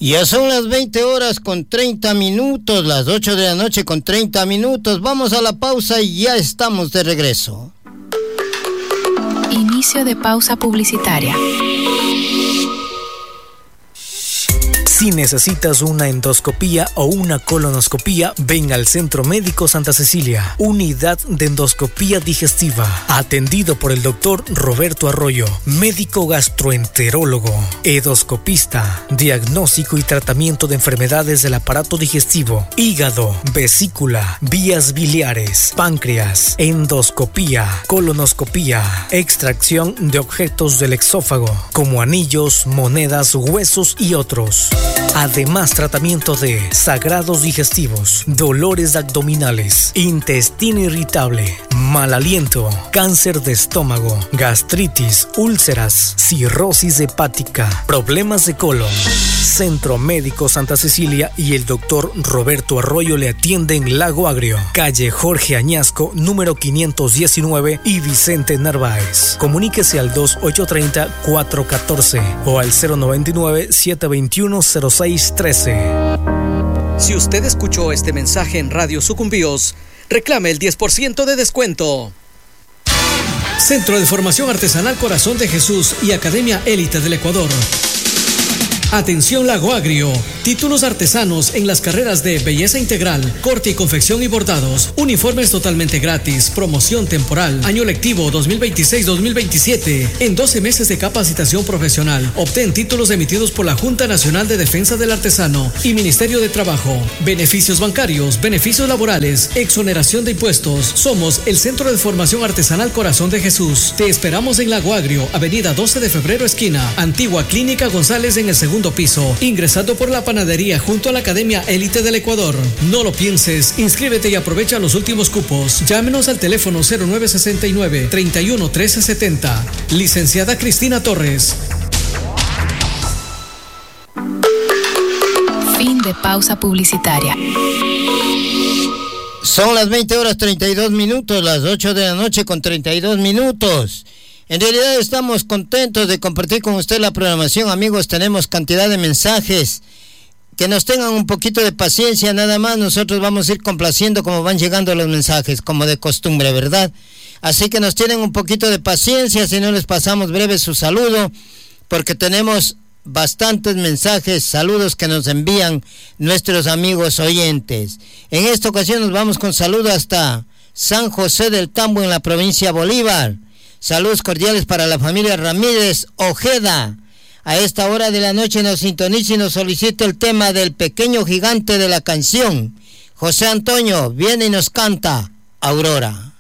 Ya son las 20 horas con 30 minutos, las 8 de la noche con 30 minutos. Vamos a la pausa y ya estamos de regreso. Inicio de pausa publicitaria. Si necesitas una endoscopía o una colonoscopía, ven al Centro Médico Santa Cecilia, unidad de endoscopía digestiva, atendido por el doctor Roberto Arroyo, médico gastroenterólogo, endoscopista, diagnóstico y tratamiento de enfermedades del aparato digestivo, hígado, vesícula, vías biliares, páncreas, endoscopía, colonoscopía, extracción de objetos del exófago, como anillos, monedas, huesos y otros. Además, tratamiento de sagrados digestivos, dolores abdominales, intestino irritable, mal aliento, cáncer de estómago, gastritis, úlceras, cirrosis hepática, problemas de colon. Centro Médico Santa Cecilia y el doctor Roberto Arroyo le atienden en Lago Agrio, calle Jorge Añasco, número 519 y Vicente Narváez. Comuníquese al 2830-414 o al 099-721-0613. Si usted escuchó este mensaje en Radio Sucumbíos, reclame el 10% de descuento. Centro de Formación Artesanal Corazón de Jesús y Academia Élite del Ecuador. Atención Lago Agrio, títulos artesanos en las carreras de belleza integral, corte y confección y bordados, uniformes totalmente gratis, promoción temporal, año lectivo 2026-2027, en 12 meses de capacitación profesional. Obtén títulos emitidos por la Junta Nacional de Defensa del Artesano y Ministerio de Trabajo, beneficios bancarios, beneficios laborales, exoneración de impuestos. Somos el Centro de Formación Artesanal Corazón de Jesús. Te esperamos en Lago Agrio, avenida 12 de febrero esquina, antigua Clínica González en el segundo piso, ingresando por la panadería junto a la Academia Élite del Ecuador. No lo pienses, inscríbete y aprovecha los últimos cupos. Llámenos al teléfono 0969 31 13 70. Licenciada Cristina Torres. Fin de pausa publicitaria. Son las 20 horas 32 minutos, las 8 de la noche con 32 minutos. En realidad estamos contentos de compartir con usted la programación, amigos. Tenemos cantidad de mensajes. Que nos tengan un poquito de paciencia, nada más. Nosotros vamos a ir complaciendo como van llegando los mensajes, como de costumbre, ¿verdad? Así que nos tienen un poquito de paciencia, si no les pasamos breve su saludo, porque tenemos bastantes mensajes, saludos que nos envían nuestros amigos oyentes. En esta ocasión nos vamos con saludo hasta San José del Tambo, en la provincia de Bolívar. Saludos cordiales para la familia Ramírez Ojeda. A esta hora de la noche nos sintoniza y nos solicita el tema del pequeño gigante de la canción. José Antonio viene y nos canta Aurora.